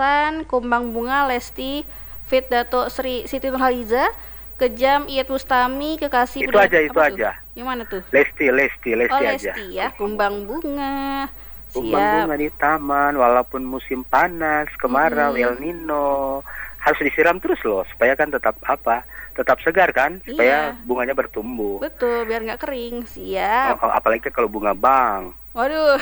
Hasan, Kumbang Bunga Lesti, Fit Dato Sri Siti Nurhaliza, Kejam Iyeth Bustami, Kekasih Itu aja, itu aja. Yang mana tuh? Lesti Oh, aja. Lesti ya, Kumbang Bunga. Kumbang Siap. bunga di taman, walaupun musim panas, kemarau, El Nino, harus disiram terus loh, supaya kan tetap tetap segar kan, supaya Iya. bunganya bertumbuh. Betul, biar nggak kering. Siap. Apalagi kalau bunga bang. Waduh.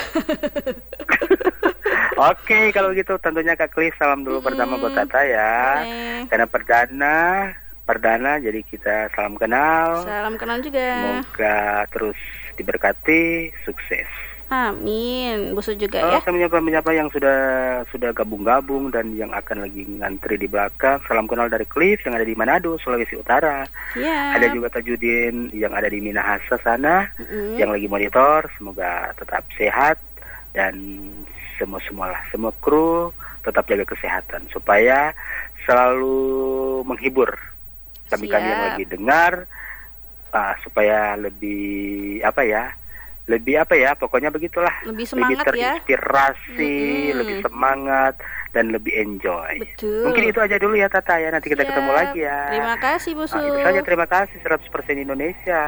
Oke, kalau gitu tentunya Kak Klis salam dulu pertama buat Tata ya. Boleh. Karena perdana jadi kita salam kenal. Salam kenal juga. Semoga terus diberkati, sukses. Amin. Busu juga ya. Saya menyapa yang sudah gabung-gabung dan yang akan lagi ngantri di belakang. Salam kenal dari Cliff yang ada di Manado, Sulawesi Utara. Siap. Ada juga Tajudin yang ada di Minahasa sana, yang lagi monitor. Semoga tetap sehat dan semua kru tetap jaga kesehatan supaya selalu menghibur kami yang lagi dengar, supaya lebih pokoknya begitulah, lebih semangat, lebih terinspirasi, lebih semangat dan lebih enjoy. Betul. Mungkin itu aja dulu ya Tata ya, nanti kita ketemu lagi ya. Terima kasih Busu. Itu saja, terima kasih 100% Indonesia.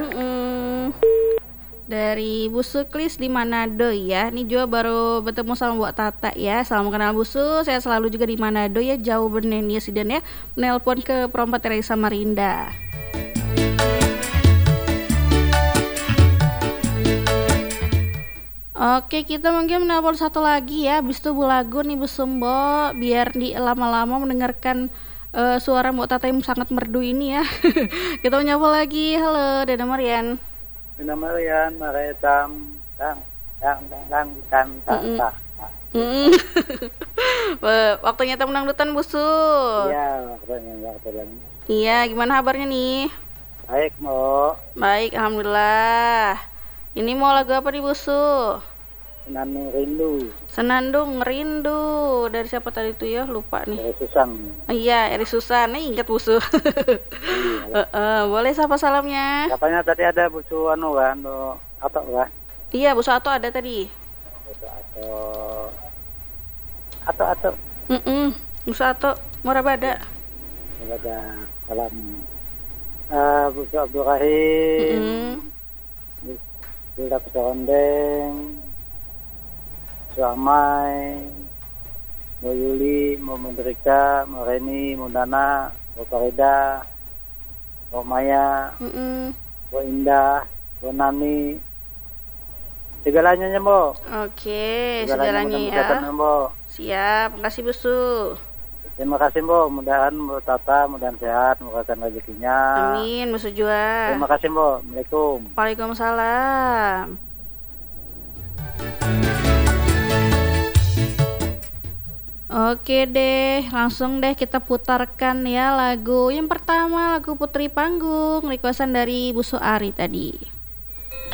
Dari Busu Klis di Manado ya. Ini juga baru bertemu sama Mbak Tata ya. Salam kenal Busu. Saya selalu juga di Manado ya, jauh bener nih Sidan ya. Menelpon ke Perompak Teresa Samarinda. Oke, kita mungkin menelpon satu lagi ya. Habis itu Bu Lagu nih Bu Sumbo, biar di lama-lama mendengarkan suara Mbak Tata yang sangat merdu ini ya. Kita menyapa lagi. Halo, Dada Marian. Dada Marian, Maretam, dang. Waktunya tamu dangdutan Busu. Iya, waktunya. Iya, gimana kabarnya nih? Baik, Mo. Baik, alhamdulillah. Ini mau lagu apa nih Busu? Senandung Rindu. Dari siapa tadi tuh ya? Lupa nih. Eri Susan. Iya, Eri Susan. Ingat Busu. Boleh sapa salamnya? Katanya tadi ada Busu kan? Atau kan? Iya, Busu Ato ada tadi. Atau. Busu Ato. Morabada. Ada salam. Busu Abdul Rahim. Hilda Pesondeng, Suamai, Mo Yuli, Mo Mendrika, Mo Reni, Mo Nana, Mo Farida, Mo Maya, Mo Indah, Mo Nani, segalanya ya Mo. Oke, segalanya ya. Siap, makasih Busu. Terima kasih Mbok, mudahan Mbok Tata mudahan sehat, murahkan rezekinya. Amin, Busu juga. Terima kasih Mbok, Assalamualaikum. Waalaikumsalam. Oke deh, langsung deh kita putarkan ya lagu yang pertama, lagu Putri Panggung, requestan dari Busu Ari tadi.